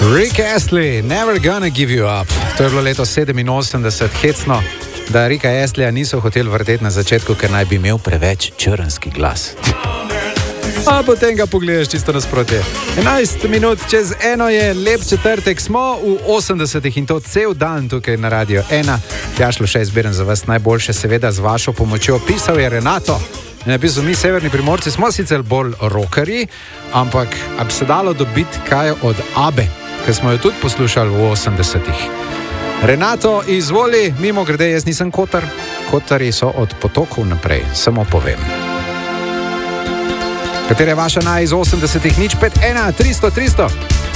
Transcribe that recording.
Rick Astley, Never Gonna Give You Up. To je bilo leto 87, hecno, da Ricka Astleya niso hoteli vrteti na začetku, ker naj bi imel preveč črnski glas. A potem ga pogledaš čisto nasprotje. 11 minut čez eno je lep četrtek, smo v 80-ih in to cel dan tukaj na Radio 1. Jašlo še izberen za vas najboljše, seveda z vašo pomočjo. Pisal je Renato. Napisal, mi severni Primorci smo sicer bolj rockerji, ampak bi se dalo dobiti kaj od Abbe, ker smo jo tudi poslušali v 80-ih. Renato, izvoli, mimo grede, jaz nisem kotar. Kotarji so od potokov naprej, samo povem. Katera je vaša naj iz 80-ih? 051 300 300.